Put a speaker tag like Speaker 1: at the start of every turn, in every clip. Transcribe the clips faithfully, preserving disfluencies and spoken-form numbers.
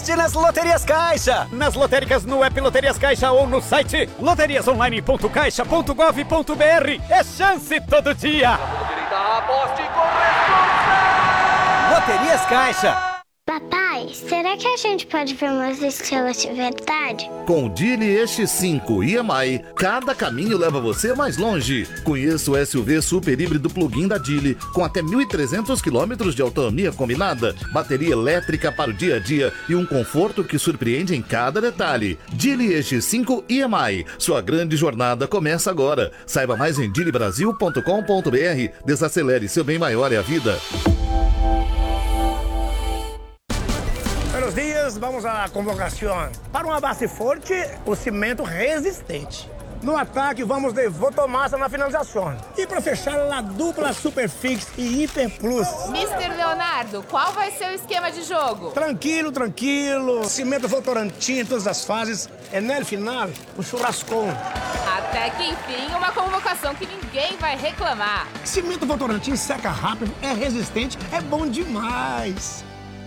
Speaker 1: sorte nas Loterias Caixa. Nas lotéricas, no app Loterias Caixa ou no site loterias online ponto caixa ponto gov ponto br. É chance todo dia. Loterias Caixa.
Speaker 2: Papai, será que a gente pode ver umas estrelas de verdade?
Speaker 3: Com o Geely X cinco e M I, cada caminho leva você mais longe. Conheça o S U V super híbrido plug-in da Geely, com até mil e trezentos quilômetros de autonomia combinada, bateria elétrica para o dia a dia e um conforto que surpreende em cada detalhe. Geely X cinco e M I, sua grande jornada começa agora. Saiba mais em geely brasil ponto com ponto br. Desacelere, seu bem maior é a vida.
Speaker 4: Buenos dias, vamos à convocação. Para uma base forte, o cimento resistente. No ataque, vamos de Votomassa na finalização. E para fechar, a dupla Superfix e Hiper Plus.
Speaker 5: mister Leonardo, qual vai ser o esquema de jogo?
Speaker 4: Tranquilo, tranquilo. Cimento Votorantim em todas as fases. E no final, o churrascão.
Speaker 5: Até que enfim, uma convocação que ninguém vai reclamar.
Speaker 4: Cimento Votorantim seca rápido, é resistente, é bom demais.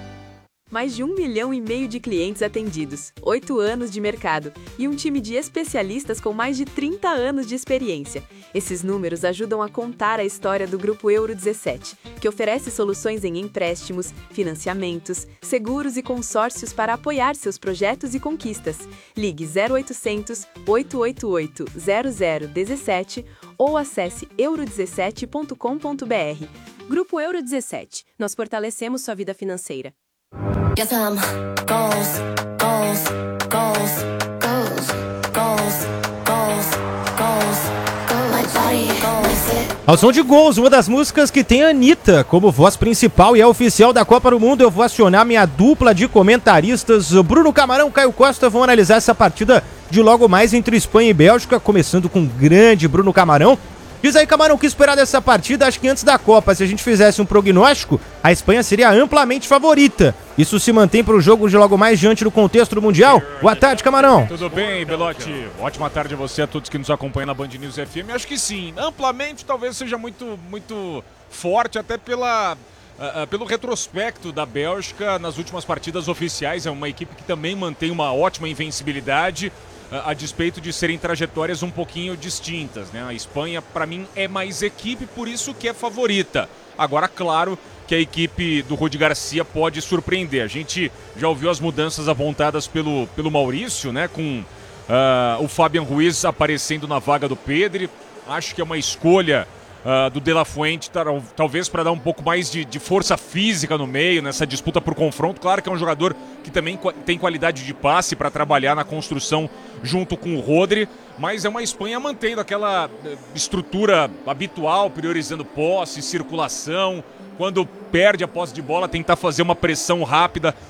Speaker 6: Mais de um milhão e meio de clientes atendidos, oito anos de mercado e um time de especialistas com mais de trinta anos de experiência. Esses números ajudam a contar a história do Grupo Euro dezessete, que oferece soluções em empréstimos, financiamentos, seguros e consórcios para apoiar seus projetos e conquistas. Ligue zero oitocentos, oito oito oito, zero zero um sete ou acesse euro dezessete ponto com ponto br. Grupo Euro dezessete. Nós fortalecemos sua vida financeira.
Speaker 7: Get some goals, goals, goals, goals, goals, goals, goals, goals. My body, goals.
Speaker 8: Ao som de Gols, uma das músicas que tem a Anitta como voz principal e é oficial da Copa do Mundo, eu vou acionar minha dupla de comentaristas. Bruno Camarão e Caio Costa vão analisar essa partida de logo mais entre Espanha e Bélgica, começando com o grande Bruno Camarão. Diz aí, Camarão, o que esperar dessa partida? Acho que antes da Copa, se a gente fizesse um prognóstico, a Espanha seria amplamente favorita. Isso se mantém para o jogo de logo mais diante do contexto do Mundial? Boa tarde, Camarão.
Speaker 9: Tudo bem, Belotti? Ótima tarde a você, a todos que nos acompanham na Band News F M. Acho que sim, amplamente talvez seja muito, muito forte, até pela... Uh, uh, pelo retrospecto da Bélgica nas últimas partidas oficiais. É uma equipe que também mantém uma ótima invencibilidade, uh, a despeito de serem trajetórias um pouquinho distintas, né? A Espanha, para mim, é mais equipe, por isso que é favorita. Agora, claro que a equipe do Rudi Garcia pode surpreender. A gente já ouviu as mudanças apontadas pelo, pelo Maurício, né? Com uh, o Fabian Ruiz aparecendo na vaga do Pedri. Acho que é uma escolha Uh, do De La Fuente, tal, talvez para dar um pouco mais de, de força física no meio, nessa disputa por confronto. Claro que é um jogador que também tem qualidade de passe para trabalhar na construção junto com o Rodri, mas é uma Espanha mantendo aquela estrutura habitual, priorizando posse, circulação. Quando perde a posse de bola, tentar fazer uma pressão rápida